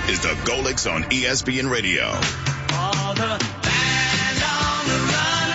is the Golix on ESPN Radio. All the band on the run.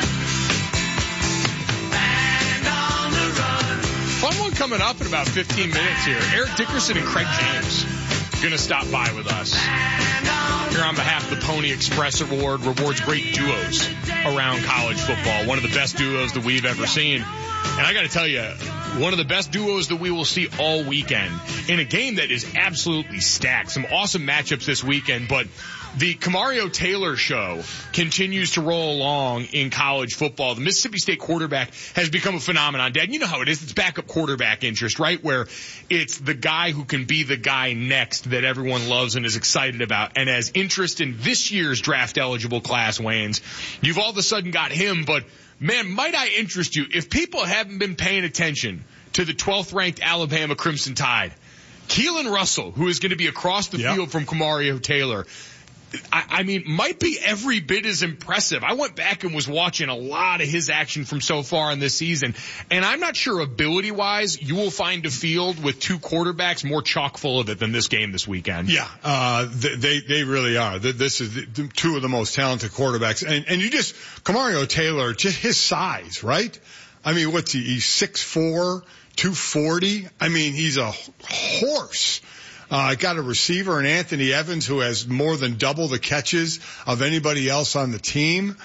Band on the run. Fun one coming up in about 15 minutes here. Eric Dickerson and Craig James going to stop by with us. Here on behalf of the Pony Express Award, rewards great duos around college football. One of the best duos that we've ever seen. And I got to tell you, one of the best duos that we will see all weekend in a game that is absolutely stacked. Some awesome matchups this weekend, but the Camario Taylor show continues to roll along in college football. The Mississippi State quarterback has become a phenomenon. Dad, you know how it is. It's backup quarterback interest, right? Where it's the guy who can be the guy next that everyone loves and is excited about. And as interest in this year's draft eligible class wanes, you've all of a sudden got him, but man, might I interest you, if people haven't been paying attention to the 12th ranked Alabama Crimson Tide, Keelan Russell, who is going to be across the field from Camario Taylor, I mean, might be every bit as impressive. I went back and was watching a lot of his action from so far in this season, and I'm not sure ability-wise you will find a field with two quarterbacks more chock full of it than this game this weekend. Yeah, they really are. This is two of the most talented quarterbacks. And you just, Camario Taylor, just his size, right? I mean, what's he? He's 6'4", 240. I mean, he's a horse. Got a receiver in Anthony Evans who has more than double the catches of anybody else on the team.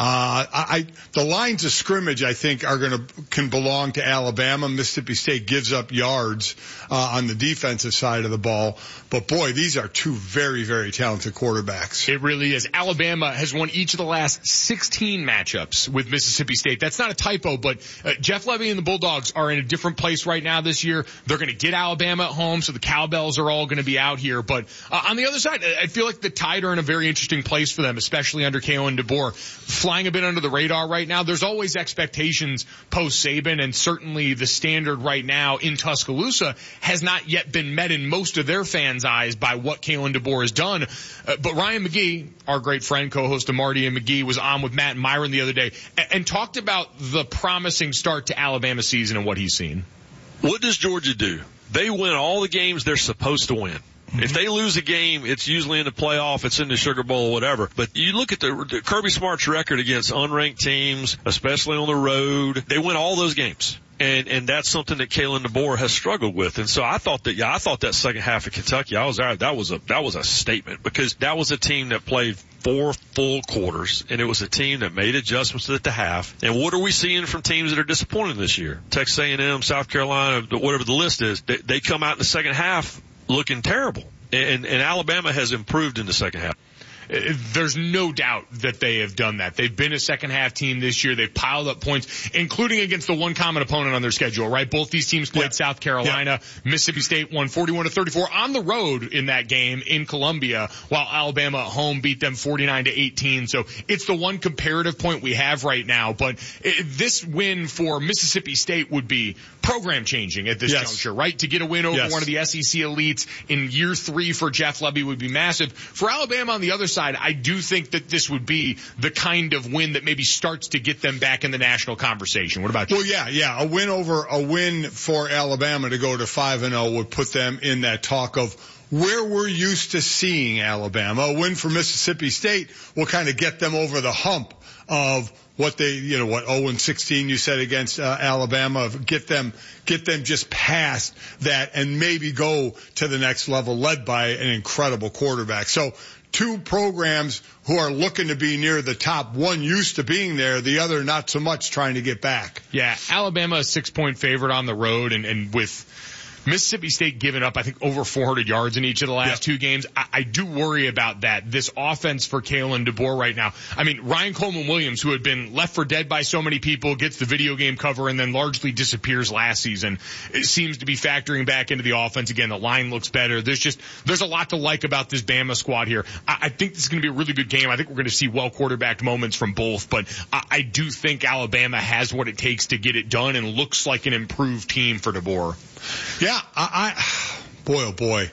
The lines of scrimmage, I think, can belong to Alabama. Mississippi State gives up yards, on the defensive side of the ball. But boy, these are two very, very talented quarterbacks. It really is. Alabama has won each of the last 16 matchups with Mississippi State. That's not a typo, but Jeff Lebby and the Bulldogs are in a different place right now this year. They're going to get Alabama at home, so the cowbells are all going to be out here. But on the other side, I feel like the Tide are in a very interesting place for them, especially under Kalen DeBoer. Flying a bit under the radar right now. There's always expectations post-Saban, and certainly the standard right now in Tuscaloosa has not yet been met in most of their fans' eyes by what Kalen DeBoer has done. But Ryan McGee, our great friend, co-host of Marty and McGee, was on with Matt and Myron the other day and talked about the promising start to Alabama season and what he's seen. What does Georgia do? They win all the games they're supposed to win. If they lose a game, it's usually in the playoff, it's in the Sugar Bowl or whatever. But you look at the Kirby Smart's record against unranked teams, especially on the road, they win all those games. And that's something that Kalen DeBoer has struggled with. And so I thought that second half of Kentucky, that was a statement, because that was a team that played 4 full quarters, and it was a team that made adjustments at the half. And what are we seeing from teams that are disappointing this year? Texas A&M, South Carolina, whatever the list is, they come out in the second half looking terrible. And Alabama has improved in the second half. There's no doubt that they have done that. They've been a second half team this year. They've piled up points, including against the one common opponent on their schedule, right? Both these teams played South Carolina. Mississippi State won 41-34 on the road in that game in Columbia, while Alabama at home beat them 49-18. So it's the one comparative point we have right now. But this win for Mississippi State would be program changing at this juncture, right? To get a win over one of the SEC elites in year 3 for Jeff Lebby would be massive. For Alabama on the other side, I do think that this would be the kind of win that maybe starts to get them back in the national conversation. What about you? Well, yeah. A win for Alabama to go to 5-0 would put them in that talk of where we're used to seeing Alabama. A win for Mississippi State will kind of get them over the hump of what 0-16 you said against Alabama, get them just past that and maybe go to the next level, led by an incredible quarterback. So two programs who are looking to be near the top. One used to being there, the other not so much, trying to get back. Yeah, Alabama a 6-point favorite on the road, and with Mississippi State giving up, I think, over 400 yards in each of the last two games. I do worry about that. This offense for Kalen DeBoer right now. I mean, Ryan Coleman-Williams, who had been left for dead by so many people, gets the video game cover and then largely disappears last season. It seems to be factoring back into the offense again. The line looks better. There's a lot to like about this Bama squad here. I think this is going to be a really good game. I think we're going to see well-quarterbacked moments from both, but I do think Alabama has what it takes to get it done and looks like an improved team for DeBoer. Yeah, boy.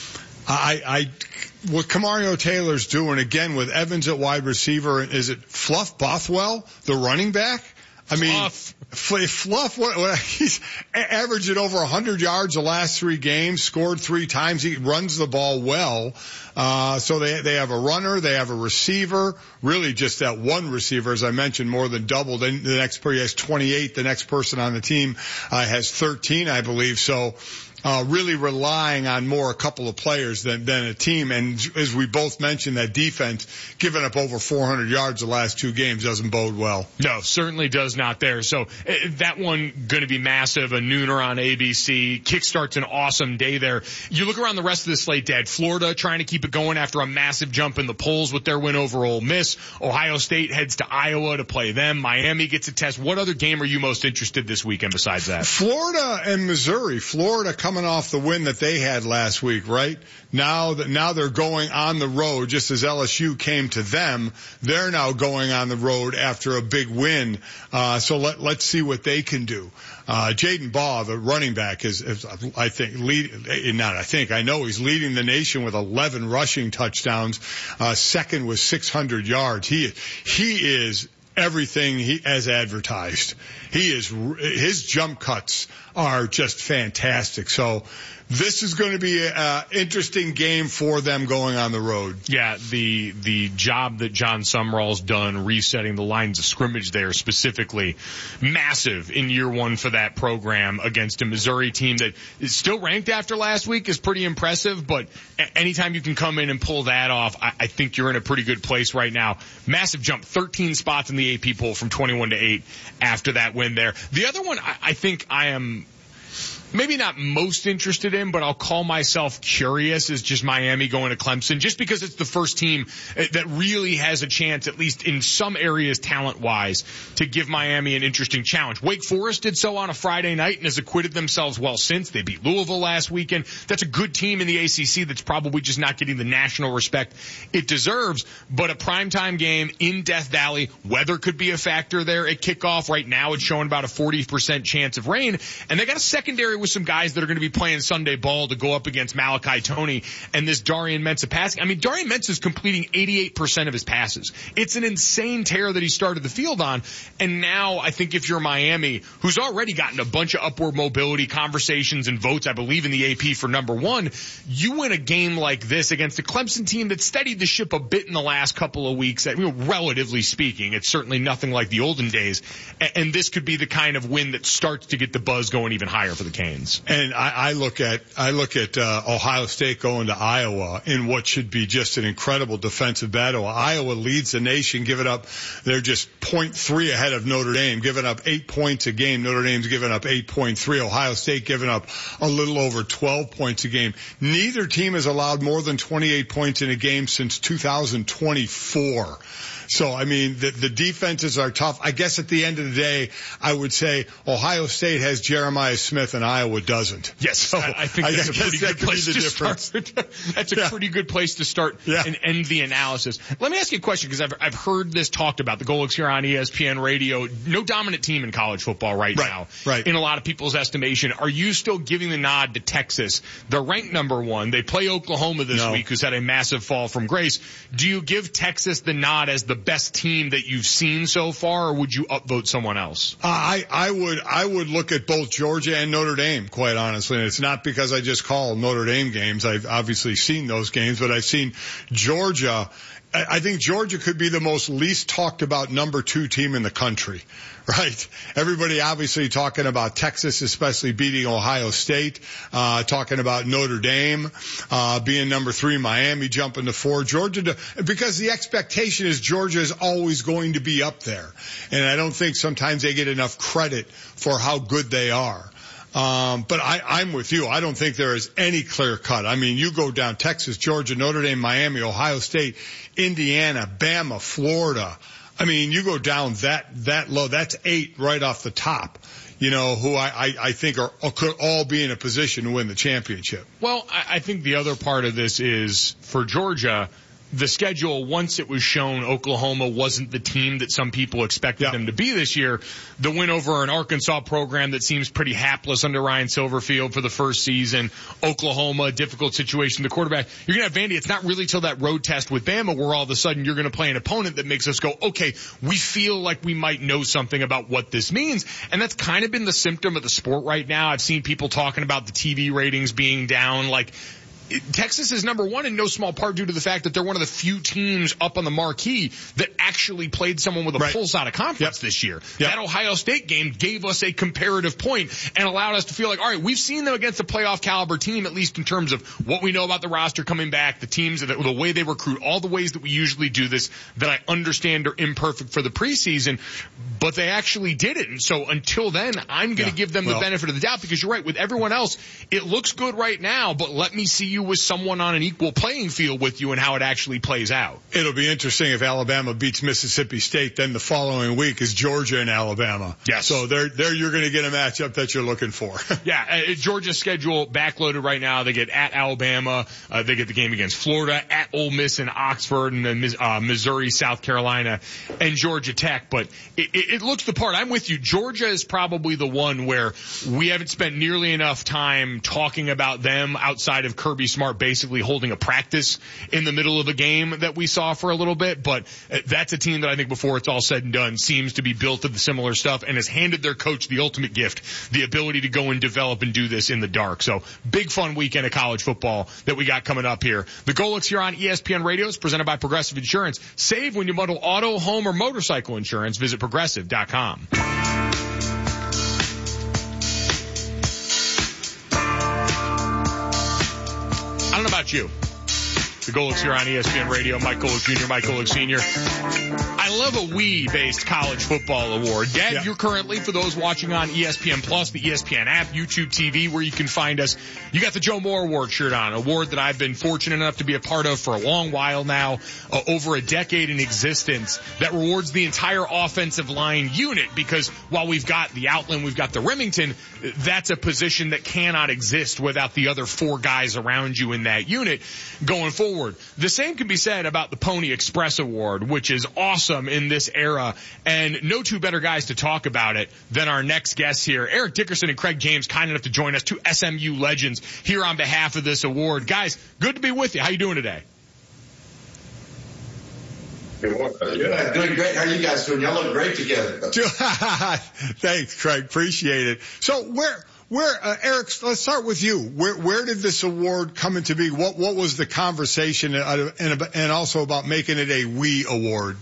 What Camario Taylor's doing again with Evans at wide receiver, is it Fluff Bothwell, the running back? I mean, Fluff, he's averaging over 100 yards the last 3 games, scored 3 times. He runs the ball well. So they have a runner, they have a receiver, really just that one receiver, as I mentioned, more than doubled. Then the next person has 28. The next person on the team has 13, I believe. So really relying on a couple of players than a team. And as we both mentioned, that defense giving up over 400 yards the last 2 games doesn't bode well. No, certainly does not there. So that one going to be massive, a nooner on ABC. Kickstart's an awesome day there. You look around the rest of the slate, Dad. Florida trying to keep it going after a massive jump in the polls with their win over Ole Miss. Ohio State heads to Iowa to play them. Miami gets a test. What other game are you most interested this weekend besides that? Florida and Missouri. Florida coming off the win that they had last week, right? Now they're going on the road, just as LSU came to them. They're now going on the road after a big win. So let's see what they can do. Jaden Baugh, the running back, is I know he's leading the nation with 11 rushing touchdowns. Second with 600 yards. He is everything he as advertised. His jump cuts are just fantastic. So this is going to be an interesting game for them going on the road. Yeah, the job that John Sumrall's done resetting the lines of scrimmage there specifically, massive in year 1 for that program against a Missouri team that is still ranked after last week is pretty impressive, but anytime you can come in and pull that off, I think you're in a pretty good place right now. Massive jump, 13 spots in the AP poll from 21 to 8 after that win there. The other one I think I am maybe not most interested in, but I'll call myself curious, is just Miami going to Clemson, just because it's the first team that really has a chance, at least in some areas talent-wise, to give Miami an interesting challenge. Wake Forest did so on a Friday night and has acquitted themselves well since. They beat Louisville last weekend. That's a good team in the ACC that's probably just not getting the national respect it deserves, but a primetime game in Death Valley, weather could be a factor there at kickoff. Right now it's showing about a 40% chance of rain, and they got a secondary with some guys that are going to be playing Sunday ball to go up against Malachi Toney and this Darian Mensah passing. I mean, Darian Mensah is completing 88% of his passes. It's an insane tear that he started the field on. And now I think if you're Miami, who's already gotten a bunch of upward mobility conversations and votes, I believe, in the AP for number 1, you win a game like this against a Clemson team that steadied the ship a bit in the last couple of weeks. Relatively speaking, it's certainly nothing like the olden days. And this could be the kind of win that starts to get the buzz going even higher for the Canes. And I look at Ohio State going to Iowa in what should be just an incredible defensive battle. Iowa leads the nation, they're just 0.3 ahead of Notre Dame, giving up 8 points a game. Notre Dame's giving up 8.3. Ohio State giving up a little over 12 points a game. Neither team has allowed more than 28 points in a game since 2024. So, I mean, the defenses are tough. I guess at the end of the day, I would say Ohio State has Jeremiah Smith and Iowa doesn't. Yes, so I think that's a pretty good place to start. That's a pretty good place to start and end the analysis. Let me ask you a question, because I've heard this talked about. The Golics here on ESPN Radio, no dominant team in college football right now. Right. In a lot of people's estimation. Are you still giving the nod to Texas? They're ranked number 1. They play Oklahoma this week, who's had a massive fall from grace. Do you give Texas the nod as the best team that you've seen so far, or would you upvote someone else? I would look at both Georgia and Notre Dame, quite honestly. And it's not because I just call Notre Dame games. I've obviously seen those games, but I've seen Georgia. I think Georgia could be the most least talked about number 2 team in the country. Right. Everybody obviously talking about Texas, especially beating Ohio State, talking about Notre Dame, being number 3, Miami jumping to 4, Georgia, because the expectation is Georgia is always going to be up there. And I don't think sometimes they get enough credit for how good they are. But I'm with you. I don't think there is any clear cut. I mean, you go down Texas, Georgia, Notre Dame, Miami, Ohio State, Indiana, Bama, Florida. I mean, you go down that low. That's 8 right off the top. Who I think could all be in a position to win the championship. Well, I think the other part of this is for Georgia, the schedule, once it was shown Oklahoma wasn't the team that some people expected them to be this year, the win over an Arkansas program that seems pretty hapless under Ryan Silverfield for the first season, Oklahoma, difficult situation, the quarterback. You're going to have Vandy. It's not really till that road test with Bama where all of a sudden you're going to play an opponent that makes us go, okay, we feel like we might know something about what this means. And that's kind of been the symptom of the sport right now. I've seen people talking about the TV ratings being down. Like, Texas is number one in no small part due to the fact that they're one of the few teams up on the marquee that actually played someone with a pulse out of conference this year. That Ohio State game gave us a comparative point and allowed us to feel like, all right, we've seen them against a playoff caliber team, at least in terms of what we know about the roster coming back, the teams, the way they recruit, all the ways that we usually do this that I understand are imperfect for the preseason, but they actually did it. And so until then, I'm going to give them the benefit of the doubt because you're right. With everyone else, it looks good right now, but let me see you with someone on an equal playing field with you and how it actually plays out. It'll be interesting if Alabama beats Mississippi State, then the following week is Georgia and Alabama. Yes. So there you're going to get a matchup that you're looking for. Georgia's schedule backloaded right now. They get at Alabama. They get the game against Florida, at Ole Miss and Oxford, and then Missouri, South Carolina, and Georgia Tech. But it looks the part. I'm with you. Georgia is probably the one where we haven't spent nearly enough time talking about them outside of Kirby Smart basically holding a practice in the middle of a game that we saw for a little bit. But that's a team that I think before it's all said and done seems to be built of the similar stuff and has handed their coach the ultimate gift, the ability to go and develop and do this in the dark. So big fun weekend of college football that we got coming up here. The Golics here on ESPN Radio is presented by Progressive Insurance. Save when you bundle auto, home, or motorcycle insurance. Visit Progressive.com. I don't know about you. The Golics here on ESPN Radio. Mike Golic Jr., Mike Golic Sr. I love a we-based college football award. Dad, you're currently, for those watching on ESPN Plus, the ESPN app, YouTube TV, where you can find us, you got the Joe Moore Award shirt on, an award that I've been fortunate enough to be a part of for a long while now, over a decade in existence, that rewards the entire offensive line unit because while we've got the Outland, we've got the Remington, that's a position that cannot exist without the other four guys around you in that unit going forward. The same can be said about the Pony Express Award, which is awesome in this era, and no two better guys to talk about it than our next guests here. Eric Dickerson and Craig James, kind enough to join us, two SMU legends here on behalf of this award. Guys, good to be with you. How you doing today? Yeah, doing great. How are you guys doing? Y'all look great together. Thanks, Craig. Appreciate it. So Eric, let's start with you. Where did this award come into be? What was the conversation and also about making it a we award?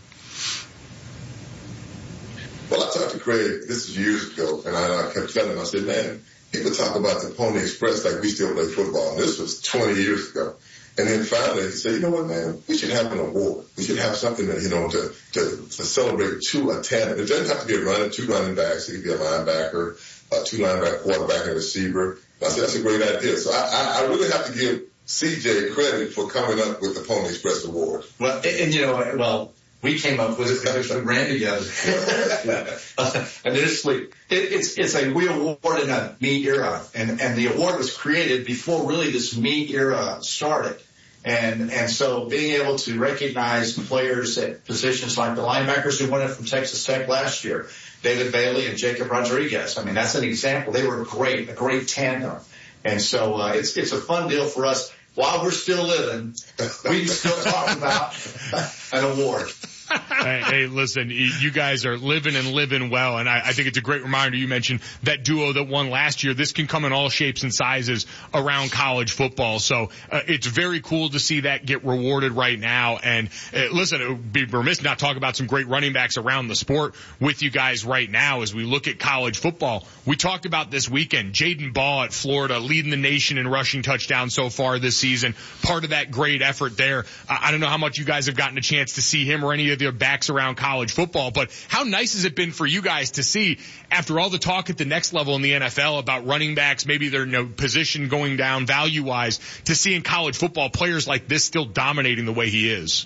Well, I talked to Craig, this is years ago, and I kept telling him, I said, man, people talk about the Pony Express like we still play football, and this was 20 years ago. And then finally he said, you know what, man, we should have an award. We should have something that, to celebrate a talent. It doesn't have to be two running backs. It could be a linebacker, two linebacker, quarterback, and receiver. I said, that's a great idea. So I really have to give CJ credit for coming up with the Pony Express Award. Well, we came up with it because we ran together. Initially, it's a we award in a me era, and the award was created before really this me era started. And so being able to recognize players at positions like the linebackers who won it from Texas Tech last year, David Bailey and Jacob Rodriguez. I mean, that's an example. They were great, a great tandem. And so it's a fun deal for us. While we're still living, we can still talk about an award. Hey, listen, you guys are living and living well, and I think it's a great reminder. You mentioned that duo that won last year. This can come in all shapes and sizes around college football, so it's very cool to see that get rewarded right now. And listen, it would be remiss not to talk about some great running backs around the sport with you guys right now as we look at college football. We talked about this weekend, Jaden Ball at Florida leading the nation in rushing touchdowns so far this season. Part of that great effort there. I don't know how much you guys have gotten a chance to see him or any of their backs around college football, but how nice has it been for you guys to see, after all the talk at the next level in the NFL about running backs, maybe their position going down value-wise, to see in college football players like this still dominating the way he is?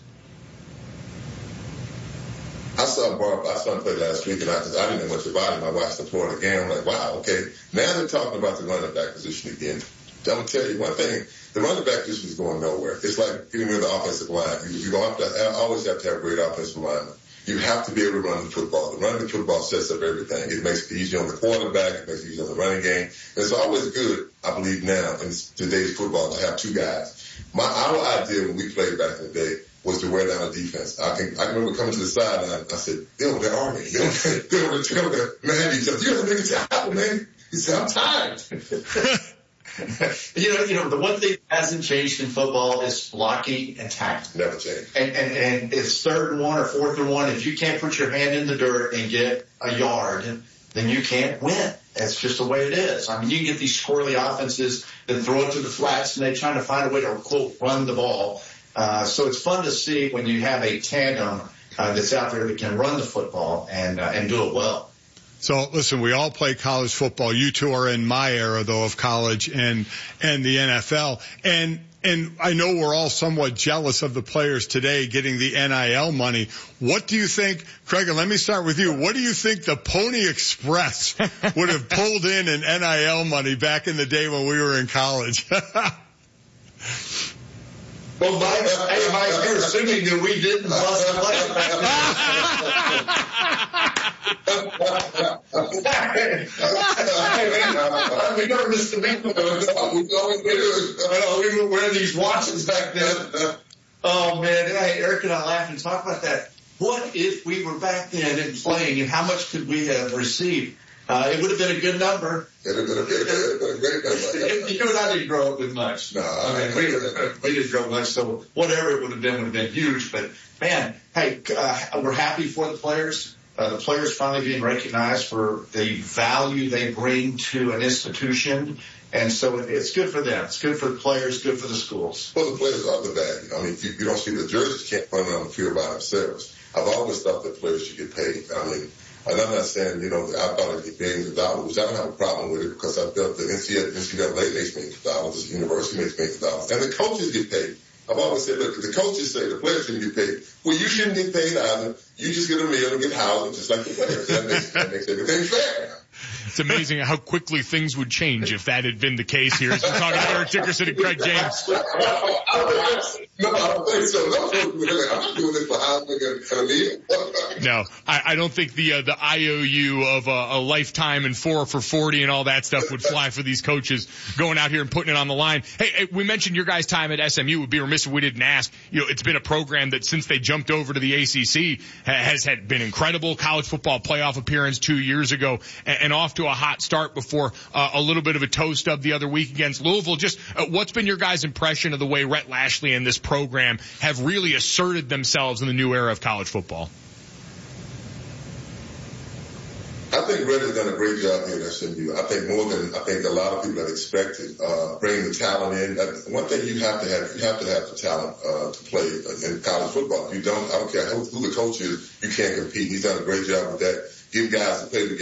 I saw him play last week, and I didn't know much about him. I watched the Florida game. I'm like, wow, okay. Now they're talking about the running back position again. I'm going to tell you one thing. the running back position is going nowhere. It's like getting rid of the offensive line. You're going to always have to have great offensive linemen. You have to be able to run the football. The running the football sets up everything. It makes it easier on the quarterback. It makes it easier on the running game. And it's always good, I believe now, in today's football to have two guys. Our idea when we played back in the day was to wear down a defense. I can remember coming to the sideline. I said, they're Army. They're on the man, he said, you have to make it happen, man. He said, I'm tired. You know, the one thing that hasn't changed in football is blocking and tackling. Never changed. And it's 3rd and 1 or 4th and 1. If you can't put your hand in the dirt and get a yard, then you can't win. That's just the way it is. I mean, you can get these squirrely offenses that throw it to the flats and they're trying to find a way to, quote, run the ball. So it's fun to see when you have a tandem that's out there that can run the football and do it well. So listen, we all play college football. You two are in my era though of college and the NFL. And I know we're all somewhat jealous of the players today getting the NIL money. What do you think, Craig, and let me start with you. What do you think the Pony Express would have pulled in NIL money back in the day when we were in college? Well, Mike, you're assuming that we didn't bust the play back we never missed the meeting. We would wear these watches back then. Oh, man. Hey, Eric and I laugh and talk about that. What if we were back then and playing, and how much could we have received? It would have been a good number. It would have been a great number. You and I didn't grow up with much. No, I mean, we didn't grow up much, so whatever it would have been huge. But, man, hey, we're happy for the players. The players finally being recognized for the value they bring to an institution. And so it's good for them. It's good for the players, good for the schools. Well, the players are the value. I mean, you don't see the jerseys can't run on the field by themselves. I've always thought that players should get paid. I mean, and I'm not saying, I thought it'd be billions of dollars. I don't have a problem with it because I felt the NCAA makes millions of dollars, the university makes millions of dollars, and the coaches get paid. I've always said, look, the coaches say the players shouldn't get paid. Well, you shouldn't get paid either. You just get a meal and get housing just like the players. That makes everything fair. It's amazing how quickly things would change if that had been the case here. As we're talking to Eric Dickerson and Craig James. No, I don't think so. No, I'm not doing it for housing and a meal. No, I don't think the IOU of a lifetime and 4 for 40 and all that stuff would fly for these coaches going out here and putting it on the line. Hey, we mentioned your guys' time at SMU. It would be remiss if we didn't ask. It's been a program that since they jumped over to the ACC has been incredible. College football playoff appearance 2 years ago and off to a hot start before a little bit of a toe stub the other week against Louisville. Just what's been your guys' impression of the way Rhett Lashlee and this program have really asserted themselves in the new era of college football? I think Rhett has done a great job here at SMU. I think more than a lot of people have expected. Bringing the talent in. One thing you have to have the talent to play in college football. If you don't, I don't care who the coach is, you can't compete. He's done a great job with that. Give guys to play the game.